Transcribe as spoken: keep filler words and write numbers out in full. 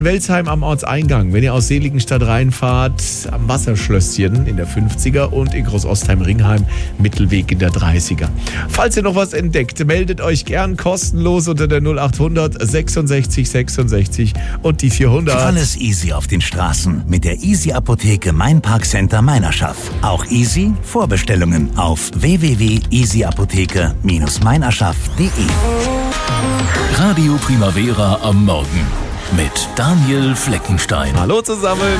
Welsheim am Ortseingang. Wenn ihr aus Seligenstadt reinfahrt, am Wasserschlösschen in der fünfziger und in Großostheim-Ringheim Mittelweg in der dreißiger. Falls ihr noch was entdeckt, meldet euch gern kostenlos unter der null achthundert sechsundsechzig sechsundsechzig und die vierhundert. Alles easy auf den Straßen mit der Easy Apotheke Main Park Center Meinerschaft. Auch easy Vorbestellungen auf w w w punkt easy apotheke Bindestrich meinerschaft punkt de. Radio Primavera am Morgen mit Daniel Fleckenstein. Hallo zusammen.